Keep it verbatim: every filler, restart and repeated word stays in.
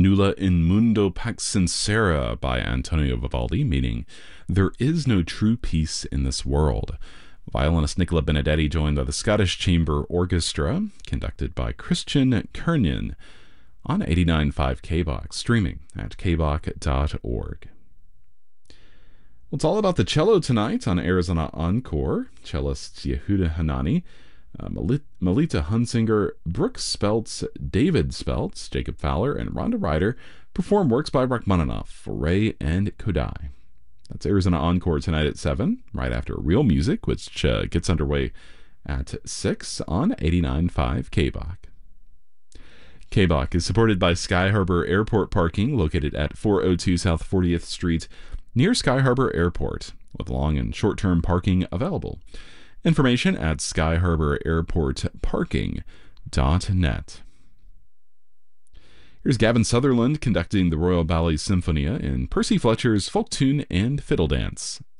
Nulla in mundo pax sincera by Antonio Vivaldi, meaning there is no true peace in this world. Violinist Nicola Benedetti joined by the Scottish Chamber Orchestra, conducted by Christian Kernion, on eighty-nine point five K B O C, streaming at k b o c dot org. Well, it's all about the cello tonight on Arizona Encore. Cellists Yehuda Hanani, uh, Melita Hunsinger, Brooke Speltz, David Speltz, Jacob Fowler, and Rhonda Ryder perform works by Rachmaninoff, Fauré, and Kodály. That's Arizona Encore tonight at seven, right after Real Music, which uh, gets underway at six on eighty-nine point five K B O C. K B O C is supported by Sky Harbor Airport Parking, located at four oh two South fortieth Street, near Sky Harbor Airport, with long and short-term parking available. Information at sky harbor airport parking dot net. Here's Gavin Sutherland conducting the Royal Ballet Symphonia in Percy Fletcher's Folk Tune and Fiddle Dance,